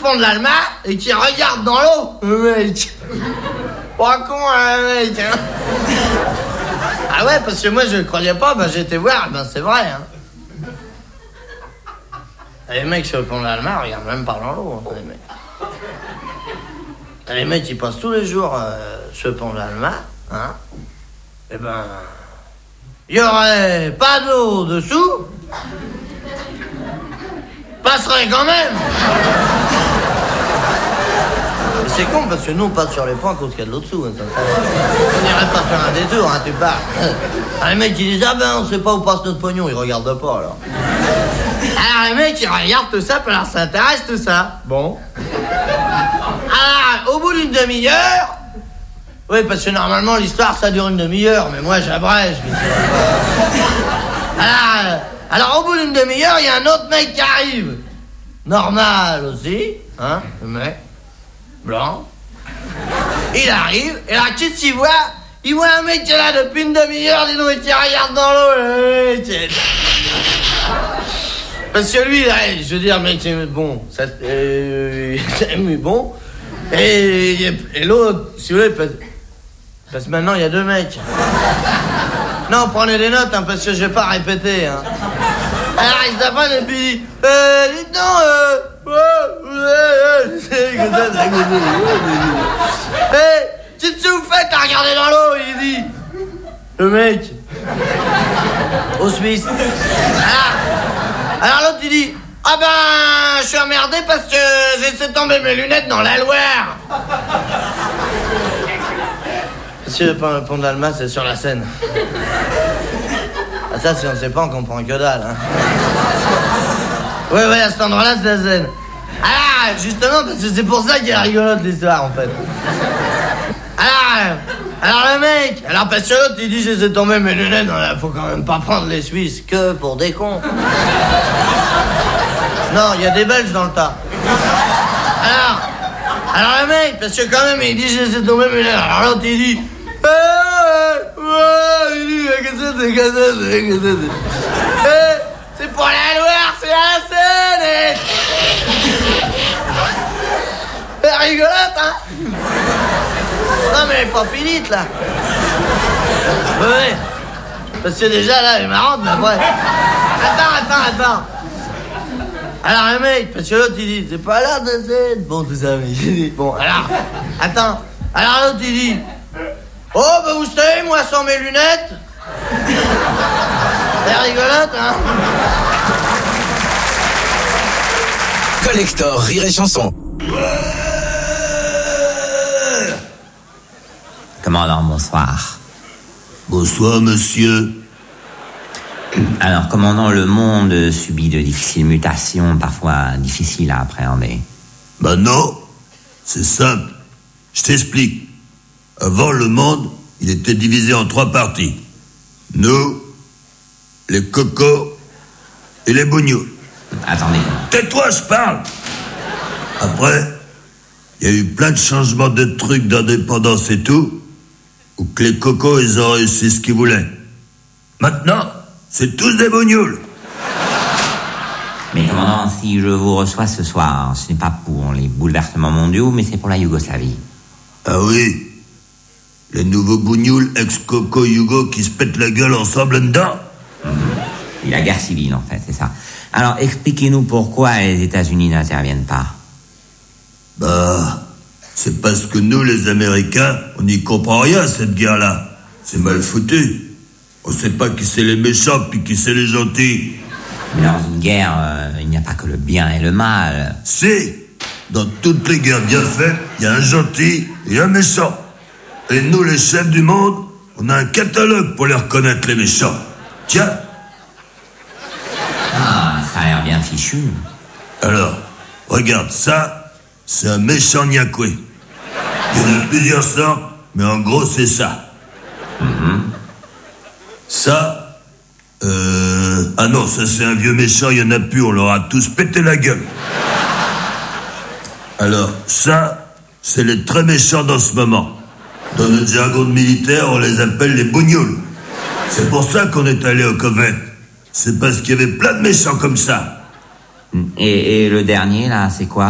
pont de l'Alma et qui regarde dans l'eau, le mec. Pas con, le mec, hein. Ah ouais, parce que moi, je le croyais pas, j'ai été voir, c'est vrai, hein. Et les mecs sur le pont de l'Alma regardent même pas dans l'eau, hein, les mecs. Et les mecs, ils passent tous les jours sur le pont de l'Alma, hein. Eh il y aurait pas d'eau dessous, passerait quand même. Mais c'est con parce que nous on passe sur les ponts à cause qu'il y a de l'eau dessous. Hein, on n'irait pas faire un détour, hein, tu parles. Les mecs ils disent on sait pas où passe notre pognon, ils regardent pas alors. Alors les mecs ils regardent tout ça, puis alors ça intéresse tout ça. Bon. Alors au bout d'une demi-heure. Oui, parce que normalement, l'histoire, ça dure une demi-heure, mais moi, j'abrège. Alors, au bout d'une demi-heure, il y a un autre mec qui arrive. Normal aussi, hein, le mec, blanc. Il arrive, et là, qu'est-ce qu'il voit? Il voit un mec qui est là depuis une demi-heure, dis donc, et qui regarde dans l'eau, le mec. Parce que lui, là, je veux dire, mec, bon, ça, bon. Et l'autre, si vous voulez, parce que maintenant, il y a deux mecs. Non, prenez des notes, hein, parce que je vais pas répéter, hein. Alors, ils s'apprennent et puis... dites donc, qu'est-ce que vous faites à regarder dans l'eau, il dit. Le mec. Au Suisse. Alors l'autre, il dit... je suis emmerdé parce que j'ai laissé tomber mes lunettes dans la Loire. Monsieur, le pont d'Alma, c'est sur la Seine. Ah, ça, si on sait pas, on comprend que dalle, hein. Ouais, à cet endroit-là, c'est la Seine. Ah, justement, parce que c'est pour ça qu'il y a rigolote, l'histoire, en fait. Alors le mec, parce que l'autre, il dit, j'ai laissé tomber mes lunettes dans la... Faut quand même pas prendre les Suisses que pour des cons. Non, il y a des Belges dans le tas. Alors le mec, parce que quand même, il dit, j'ai laissé tomber mes lunettes. Alors l'autre, il dit... c'est pour la Loire, c'est la Seine. C'est rigolote, hein. Non, mais elle est pas finie, là. Ouais. Parce que déjà, là, elle est marrante, mais après... Attends. Alors, le mec, parce que l'autre, il dit, c'est pas là de Seine. Bon, tout ça, mais j'ai dit, bon, alors... Attends. Alors, l'autre, il dit... Oh, vous savez, moi, sans mes lunettes... C'est rigolote, hein. Collector Rire et Chanson. Commandant, bonsoir. Bonsoir, monsieur. Alors, commandant, le monde subit de difficiles mutations, parfois difficiles à appréhender. Non, c'est simple. Je t'explique. Avant, le monde, il était divisé en 3 parties. Nous, les cocos et les bougnoules. Attendez. Tais-toi, je parle. Après, il y a eu plein de changements de trucs d'indépendance et tout, où que les cocos, ils ont réussi ce qu'ils voulaient. Maintenant, c'est tous des bougnoules. Mais commandant, si je vous reçois ce soir, ce n'est pas pour les bouleversements mondiaux, mais c'est pour la Yougoslavie. Ah oui, les nouveaux bougnoules ex-coco Yougo qui se pètent la gueule ensemble dedans. Et la guerre civile, en fait, c'est ça. Alors, expliquez-nous pourquoi les États-Unis n'interviennent pas. C'est parce que nous, les Américains, on n'y comprend rien à cette guerre-là. C'est mal foutu. On sait pas qui c'est les méchants puis qui c'est les gentils. Mais dans une guerre, il n'y a pas que le bien et le mal. Si, dans toutes les guerres bien faites, il y a un gentil et un méchant. Et nous, les chefs du monde, on a un catalogue pour les reconnaître, les méchants. Tiens. Ça a l'air bien fichu. Alors, regarde, ça, c'est un méchant niakoué. Il y en a plusieurs sortes, mais en gros, c'est ça. Ça, ah non, ça c'est un vieux méchant, il y en a plus, on leur a tous pété la gueule. Alors, ça, c'est les très méchants dans ce moment. Dans notre jargon militaire, on les appelle les bougnoules. C'est pour ça qu'on est allé au Koweït. C'est parce qu'il y avait plein de méchants comme ça. Et le dernier, là, c'est quoi ?